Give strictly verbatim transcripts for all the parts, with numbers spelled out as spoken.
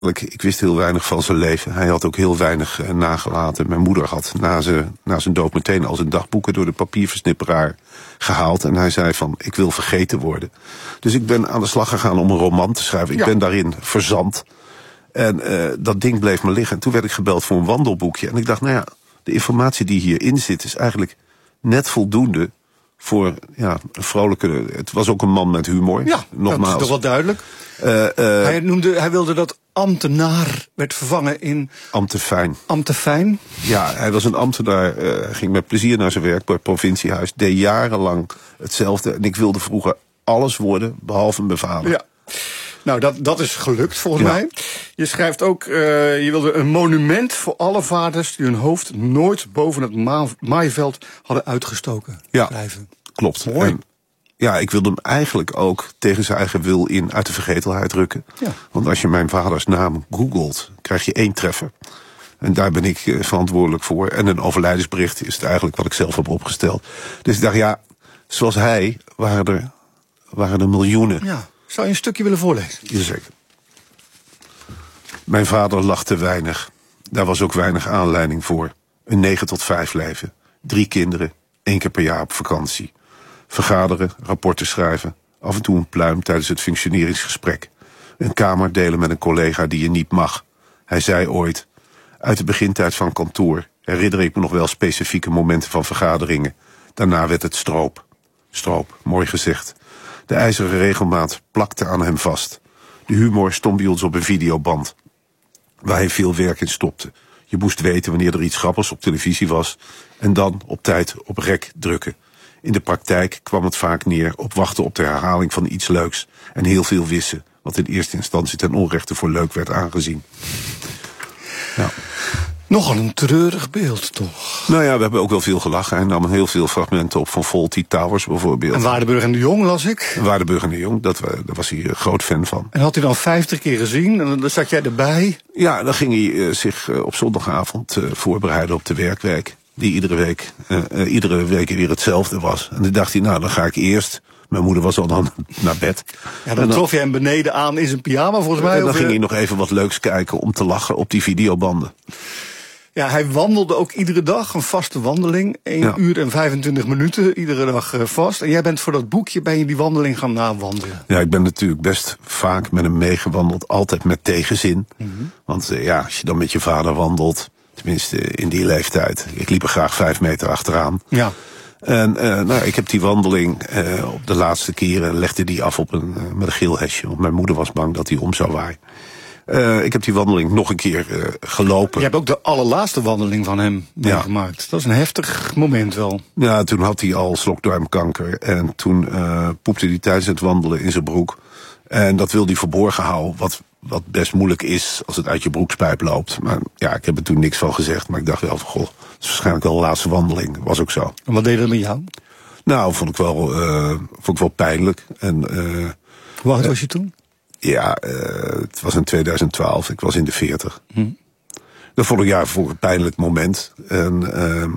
Ik wist heel weinig van zijn leven. Hij had ook heel weinig uh, nagelaten. Mijn moeder had na zijn, na zijn dood meteen al zijn dagboeken door de papierversnipperaar gehaald. En hij zei van, ik wil vergeten worden. Dus ik ben aan de slag gegaan om een roman te schrijven. Ik ja. ben daarin verzand. En uh, dat ding bleef me liggen. En toen werd ik gebeld voor een wandelboekje. En ik dacht, nou ja, de informatie die hierin zit is eigenlijk net voldoende voor ja, een vrolijke... Het was ook een man met humor. Ja, nogmaals. Dat is toch wel duidelijk. Uh, uh, hij, noemde, hij wilde dat ambtenaar werd vervangen in... Ambtefijn. Ambtefijn? Ja, hij was een ambtenaar. Uh, hij ging met plezier naar zijn werk bij het provinciehuis. Deed jarenlang hetzelfde. En ik wilde vroeger alles worden, behalve mijn vader. Ja. Nou, dat, dat is gelukt volgens ja. mij. Je schrijft ook, uh, je wilde een monument voor alle vaders die hun hoofd nooit boven het ma- maaiveld hadden uitgestoken. Ja, schrijven. Klopt. Mooi. En ja, ik wilde hem eigenlijk ook tegen zijn eigen wil in uit de vergetelheid rukken. Ja. Want als je mijn vaders naam googelt, krijg je één treffer. En daar ben ik uh, verantwoordelijk voor. En een overlijdensbericht is het eigenlijk wat ik zelf heb opgesteld. Dus ik dacht, ja, zoals hij waren er, waren er miljoenen. Ja. Zou je een stukje willen voorlezen? Jazeker. Mijn vader lag te weinig. Daar was ook weinig aanleiding voor. Een negen tot vijf leven. Drie kinderen. één keer per jaar op vakantie. Vergaderen, rapporten schrijven. Af en toe een pluim tijdens het functioneringsgesprek. Een kamer delen met een collega die je niet mag. Hij zei ooit, uit de begintijd van kantoor herinner ik me nog wel specifieke momenten van vergaderingen. Daarna werd het stroop. Stroop, mooi gezegd. De ijzeren regelmaat plakte aan hem vast. De humor stond bij ons op een videoband, waar hij veel werk in stopte. Je moest weten wanneer er iets grappigs op televisie was en dan op tijd op rek drukken. In de praktijk kwam het vaak neer op wachten op de herhaling van iets leuks en heel veel wissen, wat in eerste instantie ten onrechte voor leuk werd aangezien. Ja. Nogal een treurig beeld, toch? Nou ja, we hebben ook wel veel gelachen. Hij nam heel veel fragmenten op van Fawlty Towers bijvoorbeeld. En Waardenburg en de Jong, las ik. Waardenburg en de Jong, dat, daar was hij een groot fan van. En had hij dan vijftig keer gezien en dan zat jij erbij? Ja, dan ging hij uh, zich uh, op zondagavond uh, voorbereiden op de werkweek. Die iedere week, uh, uh, iedere week weer hetzelfde was. En dan dacht hij, nou dan ga ik eerst... Mijn moeder was al dan naar bed. Ja, dan, dan trof je hem beneden aan in zijn pyjama volgens mij. En dan of ging je... hij nog even wat leuks kijken om te lachen op die videobanden. Ja, hij wandelde ook iedere dag, een vaste wandeling. één ja. uur en vijfentwintig minuten, iedere dag uh, vast. En jij bent voor dat boekje, ben je die wandeling gaan nawandelen? Ja, ik ben natuurlijk best vaak met hem meegewandeld. Altijd met tegenzin. Mm-hmm. Want uh, ja, als je dan met je vader wandelt, tenminste in die leeftijd. Ik liep er graag vijf meter achteraan. Ja. En uh, nou, ik heb die wandeling uh, op de laatste keren legde die af op een, uh, met een geel hesje. Want mijn moeder was bang dat hij om zou waaien. Uh, ik heb die wandeling nog een keer uh, gelopen. Je hebt ook de allerlaatste wandeling van hem meegemaakt. Ja. Dat is een heftig moment wel. Ja, toen had hij al slokdarmkanker. En toen uh, poepte hij tijdens het wandelen in zijn broek. En dat wilde hij verborgen houden. Wat, wat best moeilijk is als het uit je broekspijp loopt. Maar ja, ik heb er toen niks van gezegd. Maar ik dacht wel van, goh, het is waarschijnlijk wel de laatste wandeling. Was ook zo. En wat deed dat met jou? Nou, vond ik wel, uh, vond ik wel pijnlijk. En, uh, Hoe oud was je toen? Ja, uh, het was in tweeduizend twaalf. Ik was in de veertig. Hm. Dat vond ik ja voor een pijnlijk moment. En uh,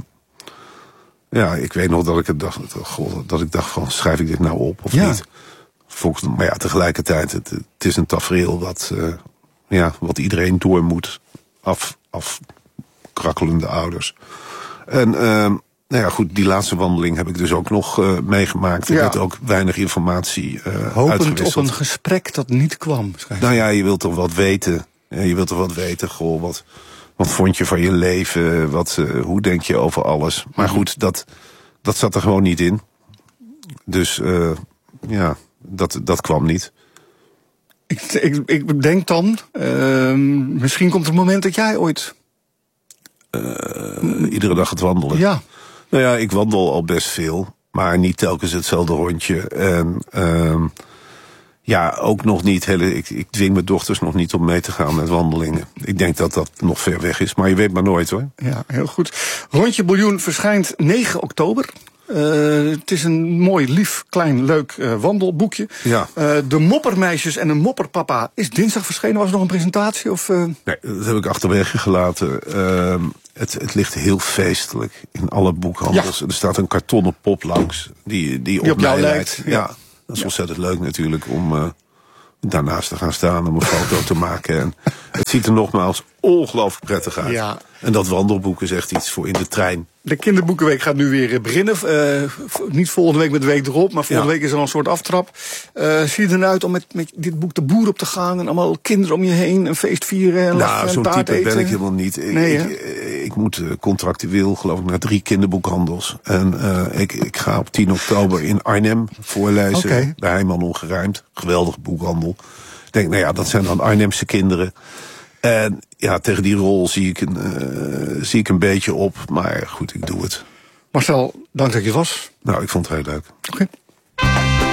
ja, ik weet nog dat ik het dacht, god, dat ik dacht van, schrijf ik dit nou op of ja. niet? Volgens, maar ja, tegelijkertijd, het, het is een tafereel wat, uh, ja, wat iedereen door moet. Af, afkrakkelende ouders. En uh, nou ja, goed, die laatste wandeling heb ik dus ook nog uh, meegemaakt. Er ja. werd ook weinig informatie uh, Hopend uitgewisseld. Op een gesprek dat niet kwam. Nou ja, je wilt toch wat weten. Je wilt toch wat weten, goh, wat, wat vond je van je leven? Wat, uh, hoe denk je over alles? Maar goed, dat, dat zat er gewoon niet in. Dus uh, ja, dat, dat kwam niet. Ik, ik, ik denk dan, uh, misschien komt het moment dat jij ooit... Uh, iedere dag het wandelen. Ja. Nou ja, ik wandel al best veel, maar niet telkens hetzelfde rondje. En uh, ja, ook nog niet hele. Ik, ik dwing mijn dochters nog niet om mee te gaan met wandelingen. Ik denk dat dat nog ver weg is, maar je weet maar nooit hoor. Ja, heel goed. Rondje Biljoen verschijnt negen oktober. Uh, het is een mooi, lief, klein, leuk uh, wandelboekje. Ja. Uh, de Moppermeisjes en de Mopperpapa is dinsdag verschenen. Was er nog een presentatie? Of, uh... Nee, dat heb ik achterwege gelaten. Uh, het, het ligt heel feestelijk in alle boekhandels. Ja. Er staat een kartonnen pop langs die, die, die op, op mij lijkt. Ja. ja, dat is ja. ontzettend leuk natuurlijk om, uh, daarnaast te gaan staan om een foto te maken. En het ziet er nogmaals ongelooflijk prettig uit. Ja. En dat wandelboek is echt iets voor in de trein. De kinderboekenweek gaat nu weer beginnen. Uh, niet volgende week met de week erop, maar volgende ja. week is er al een soort aftrap. Uh, zie je er nou uit om met, met dit boek de boer op te gaan en allemaal kinderen om je heen, een feest vieren en lachen nou, en zo'n taart type eten? Ben ik helemaal niet. Ik, nee, ik, ik, ik moet contractueel, geloof ik, naar drie kinderboekhandels. En uh, ik, ik ga op tien oktober in Arnhem voorlezen. Okay. Bij Heijman Ongerijmd. Geweldig boekhandel. Ik denk, nou ja, dat zijn dan Arnhemse kinderen. En ja, tegen die rol zie ik een, uh, zie ik een beetje op. Maar goed, ik doe het. Marcel, dank dat je was. Nou, ik vond het heel leuk. Oké. Okay.